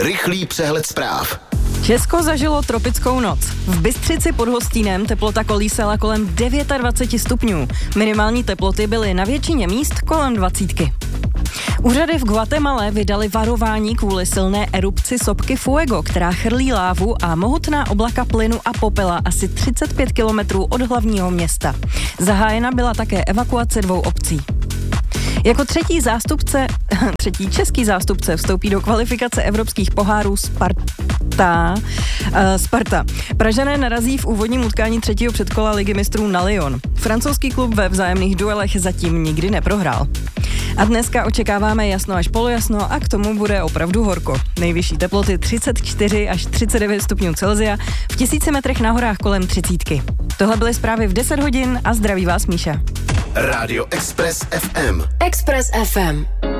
Rychlý přehled zpráv. Česko zažilo tropickou noc. V Bystřici pod Hostínem teplota kolísala kolem 29 stupňů. Minimální teploty byly na většině míst kolem 20. Úřady v Guatemale vydali varování kvůli silné erupci sopky Fuego, která chrlí lávu a mohutná oblaka plynu a popela asi 35 kilometrů od hlavního města. Zahájena byla také evakuace 2 obcí. Jako třetí český zástupce vstoupí do kvalifikace evropských pohárů Sparta. Pražané narazí v úvodním utkání 3. předkola Ligy mistrů na Lyon. Francouzský klub ve vzájemných duelech zatím nikdy neprohrál. A dneska očekáváme jasno až polojasno a k tomu bude opravdu horko. Nejvyšší teploty 34 až 39 stupňů Celsia, v 1000 metrech na horách kolem 30. Tohle byly zprávy v 10 hodin a zdraví vás Míša. Rádio Express FM. Express FM.